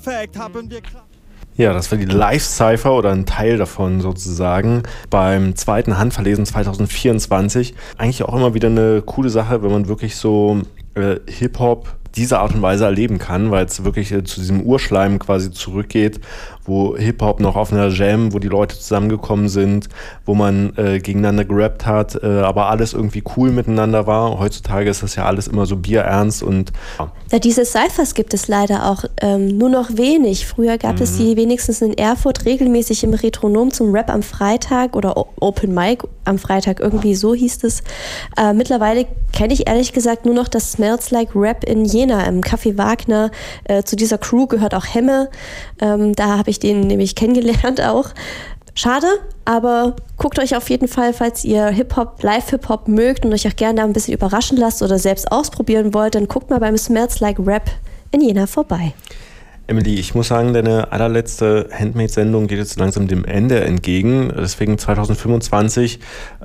Ja, das war die Live-Cypher oder ein Teil davon sozusagen beim zweiten Handverlesen 2024. Eigentlich auch immer wieder eine coole Sache, wenn man wirklich so Hip-Hop diese Art und Weise erleben kann, weil es wirklich zu diesem Urschleim quasi zurückgeht, wo Hip-Hop noch auf einer Jam, wo die Leute zusammengekommen sind, wo man gegeneinander gerappt hat, aber alles irgendwie cool miteinander war. Heutzutage ist das ja alles immer so bierernst und ja, diese Cyphers gibt es leider auch nur noch wenig. Früher gab es die wenigstens in Erfurt regelmäßig im Retronom zum Rap am Freitag oder Open Mic am Freitag, irgendwie so hieß es. Mittlerweile kenne ich ehrlich gesagt nur noch das Smells Like Rap in Jena im Café Wagner. Zu dieser Crew gehört auch Hemme. Da habe ich den nämlich kennengelernt auch. Schade, aber guckt euch auf jeden Fall, falls ihr Hip-Hop, Live-Hip-Hop mögt und euch auch gerne da ein bisschen überraschen lasst oder selbst ausprobieren wollt, dann guckt mal beim Smells Like Rap in Jena vorbei. Emily, ich muss sagen, deine allerletzte Handmade-Sendung geht jetzt langsam dem Ende entgegen. Deswegen 2025.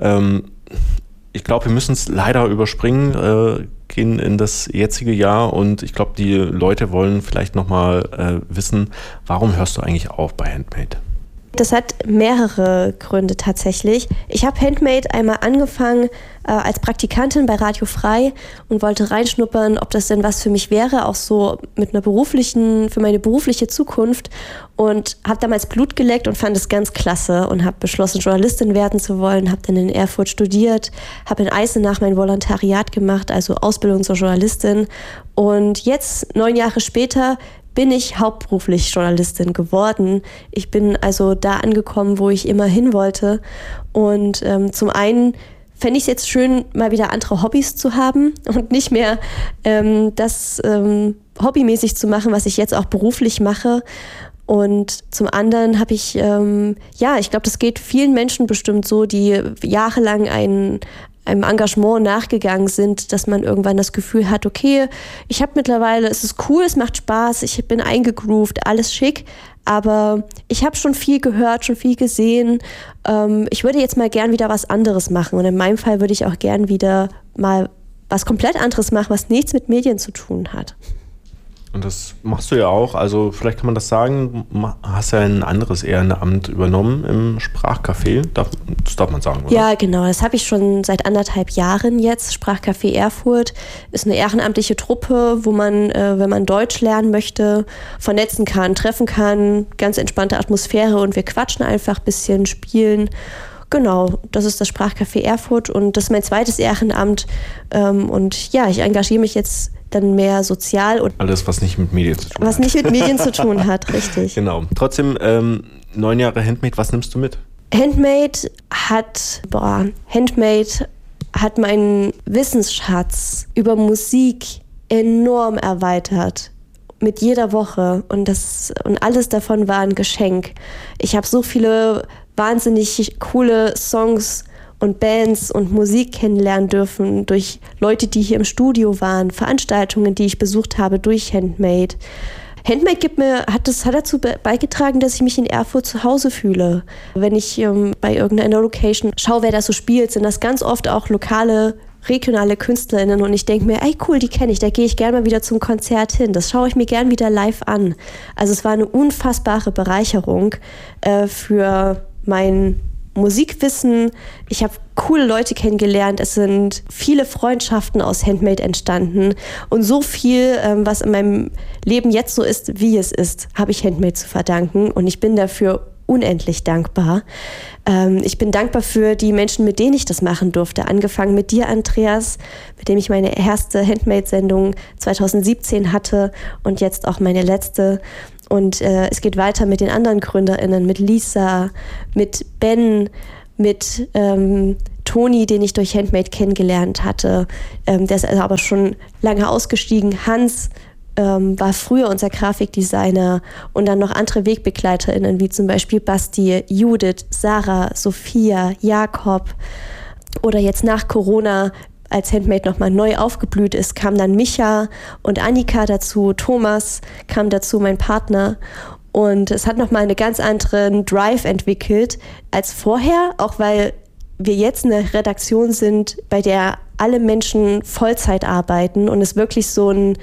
Ich glaube, wir müssen es leider überspringen, gehen in das jetzige Jahr und ich glaube, die Leute wollen vielleicht nochmal wissen, warum hörst du eigentlich auf bei Handmade? Das hat mehrere Gründe tatsächlich. Ich habe Handmade einmal angefangen als Praktikantin bei Radio Frei und wollte reinschnuppern, ob das denn was für mich wäre, auch so mit einer für meine berufliche Zukunft, und habe damals Blut geleckt und fand es ganz klasse und habe beschlossen, Journalistin werden zu wollen, habe dann in Erfurt studiert, habe in Eisenach mein Volontariat gemacht, also Ausbildung zur Journalistin, und jetzt 9 Jahre später bin ich hauptberuflich Journalistin geworden. Ich bin also da angekommen, wo ich immer hin wollte. Und zum einen fände ich es jetzt schön, mal wieder andere Hobbys zu haben und nicht mehr das hobbymäßig zu machen, was ich jetzt auch beruflich mache. Und zum anderen habe ich, ich glaube, das geht vielen Menschen bestimmt so, die jahrelang einem Engagement nachgegangen sind, dass man irgendwann das Gefühl hat, okay, ich habe mittlerweile, es ist cool, es macht Spaß, ich bin eingegroovt, alles schick, aber ich habe schon viel gehört, schon viel gesehen. Ich würde jetzt mal gern wieder was anderes machen, und in meinem Fall würde ich auch gern wieder mal was komplett anderes machen, was nichts mit Medien zu tun hat. Und das machst du ja auch, also vielleicht kann man das sagen, hast ja ein anderes Ehrenamt übernommen im Sprachcafé, das darf man sagen, oder? Ja, genau, das habe ich schon seit 1,5 Jahren jetzt. Sprachcafé Erfurt ist eine ehrenamtliche Truppe, wo man, wenn man Deutsch lernen möchte, vernetzen kann, treffen kann, ganz entspannte Atmosphäre, und wir quatschen einfach ein bisschen, spielen. Genau, das ist das Sprachcafé Erfurt und das ist mein zweites Ehrenamt, und ja, ich engagiere mich jetzt dann mehr sozial. Und alles, was nicht mit Medien zu tun hat. Was nicht mit Medien zu tun hat, richtig. Genau. Trotzdem, 9 Jahre Handmade, was nimmst du mit? Handmade hat meinen Wissensschatz über Musik enorm erweitert. Mit jeder Woche. Und alles davon war ein Geschenk. Ich habe so viele wahnsinnig coole Songs und Bands und Musik kennenlernen dürfen durch Leute, die hier im Studio waren, Veranstaltungen, die ich besucht habe durch Handmade. Handmade hat dazu beigetragen, dass ich mich in Erfurt zu Hause fühle. Wenn ich bei irgendeiner Location schaue, wer da so spielt, sind das ganz oft auch regionale KünstlerInnen, und ich denke mir, ey cool, die kenne ich, da gehe ich gerne mal wieder zum Konzert hin. Das schaue ich mir gern wieder live an. Also es war eine unfassbare Bereicherung für mein Musikwissen. Ich habe coole Leute kennengelernt. Es sind viele Freundschaften aus Handmade entstanden. Und so viel, was in meinem Leben jetzt so ist, wie es ist, habe ich Handmade zu verdanken. Und ich bin dafür unendlich dankbar. Ich bin dankbar für die Menschen, mit denen ich das machen durfte. Angefangen mit dir, Andreas, mit dem ich meine erste Handmade-Sendung 2017 hatte und jetzt auch meine letzte. Und es geht weiter mit den anderen GründerInnen, mit Lisa, mit Ben, mit Toni, den ich durch Handmade kennengelernt hatte. Der ist also aber schon lange ausgestiegen. Hans war früher unser Grafikdesigner, und dann noch andere WegbegleiterInnen, wie zum Beispiel Basti, Judith, Sarah, Sophia, Jakob. Oder jetzt nach Corona, als Handmade nochmal neu aufgeblüht ist, kam dann Micha und Annika dazu, Thomas kam dazu, mein Partner. Und es hat nochmal einen ganz anderen Drive entwickelt als vorher, auch weil wir jetzt eine Redaktion sind, bei der alle Menschen Vollzeit arbeiten und es wirklich so ein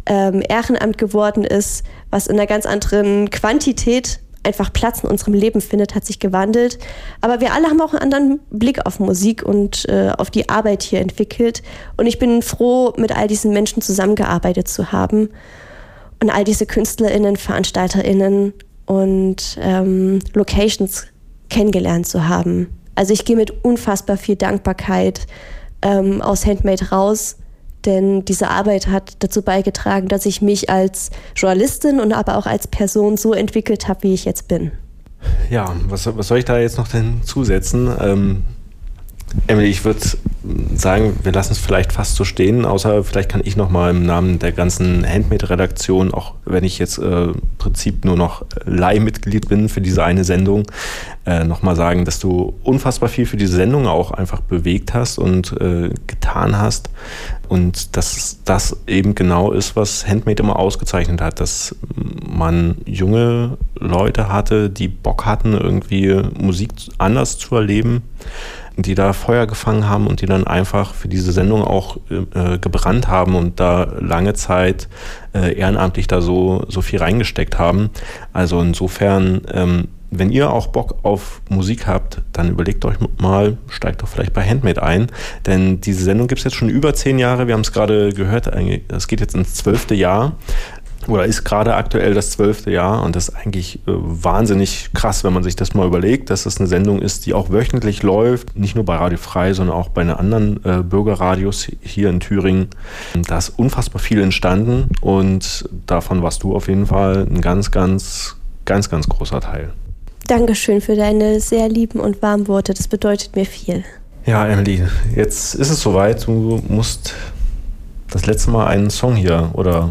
Ehrenamt geworden ist, was in einer ganz anderen Quantität einfach Platz in unserem Leben findet, hat sich gewandelt. Aber wir alle haben auch einen anderen Blick auf Musik und auf die Arbeit hier entwickelt. Und ich bin froh, mit all diesen Menschen zusammengearbeitet zu haben und all diese KünstlerInnen, VeranstalterInnen und Locations kennengelernt zu haben. Also ich gehe mit unfassbar viel Dankbarkeit aus Handmade raus, denn diese Arbeit hat dazu beigetragen, dass ich mich als Journalistin und aber auch als Person so entwickelt habe, wie ich jetzt bin. Ja, was soll ich da jetzt noch denn zusetzen? Emily, ich würde sagen, wir lassen es vielleicht fast so stehen, außer vielleicht kann ich nochmal im Namen der ganzen Handmade-Redaktion, auch wenn ich jetzt im Prinzip nur noch Leihmitglied bin für diese eine Sendung, nochmal sagen, dass du unfassbar viel für diese Sendung auch einfach bewegt hast und getan hast und dass das eben genau ist, was Handmade immer ausgezeichnet hat, dass man junge Leute hatte, die Bock hatten, irgendwie Musik anders zu erleben, die da Feuer gefangen haben und die dann einfach für diese Sendung auch gebrannt haben und da lange Zeit ehrenamtlich da so viel reingesteckt haben. Also insofern, wenn ihr auch Bock auf Musik habt, dann überlegt euch mal, steigt doch vielleicht bei Handmade ein, denn diese Sendung gibt es jetzt schon über 10 Jahre, wir haben es gerade gehört, es geht jetzt ins 12. Jahr. Oder ist gerade aktuell das 12. Jahr und das ist eigentlich wahnsinnig krass, wenn man sich das mal überlegt, dass es eine Sendung ist, die auch wöchentlich läuft, nicht nur bei Radio Frei, sondern auch bei den anderen Bürgerradios hier in Thüringen. Da ist unfassbar viel entstanden und davon warst du auf jeden Fall ein ganz großer Teil. Dankeschön für deine sehr lieben und warmen Worte, das bedeutet mir viel. Ja, Emily, jetzt ist es soweit, du musst das letzte Mal einen Song hier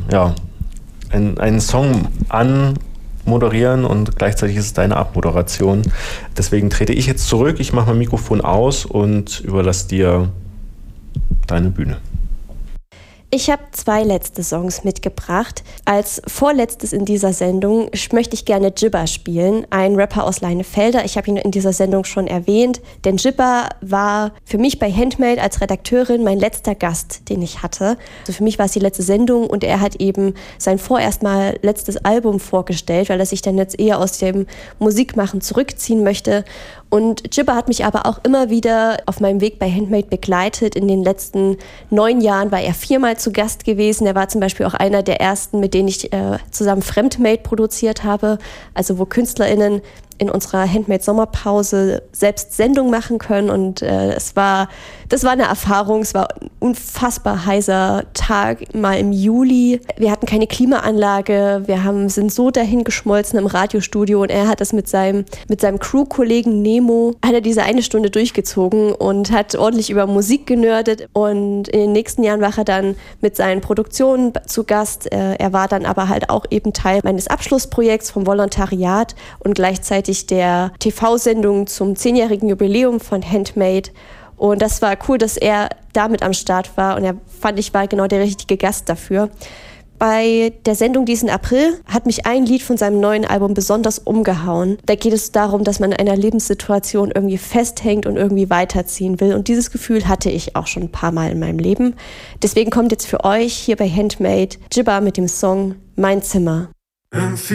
einen Song anmoderieren und gleichzeitig ist es deine Abmoderation. Deswegen trete ich jetzt zurück, ich mache mein Mikrofon aus und überlasse dir deine Bühne. Ich habe 2 letzte Songs mitgebracht. Als vorletztes in dieser Sendung möchte ich gerne Jibba spielen, ein Rapper aus Leinefelder. Ich habe ihn in dieser Sendung schon erwähnt, denn Jibba war für mich bei Handmade als Redakteurin mein letzter Gast, den ich hatte. Also für mich war es die letzte Sendung und er hat eben sein vorerst mal letztes Album vorgestellt, weil er sich dann jetzt eher aus dem Musikmachen zurückziehen möchte. Und Jibba hat mich aber auch immer wieder auf meinem Weg bei Handmade begleitet. In den letzten 9 Jahren war er 4-mal zu Gast gewesen. Er war zum Beispiel auch einer der ersten, mit denen ich zusammen Fremdmade produziert habe. Also wo KünstlerInnen in unserer Handmade-Sommerpause selbst Sendung machen können. Und das war eine Erfahrung. Es war ein unfassbar heißer Tag, mal im Juli. Wir hatten keine Klimaanlage. Wir sind so dahin geschmolzen im Radiostudio. Und er hat das mit seinem Crew-Kollegen Nemo, hat er diese 1 Stunde durchgezogen und hat ordentlich über Musik genördet. Und in den nächsten Jahren war er dann mit seinen Produktionen zu Gast. Er war dann aber halt auch eben Teil meines Abschlussprojekts vom Volontariat und gleichzeitig der TV-Sendung zum 10-jährigen Jubiläum von Handmade. Und das war cool, dass er damit am Start war und ich war genau der richtige Gast dafür. Bei der Sendung diesen April hat mich ein Lied von seinem neuen Album besonders umgehauen. Da geht es darum, dass man in einer Lebenssituation irgendwie festhängt und irgendwie weiterziehen will. Und dieses Gefühl hatte ich auch schon ein paar Mal in meinem Leben. Deswegen kommt jetzt für euch hier bei Handmade Jibba mit dem Song Mein Zimmer.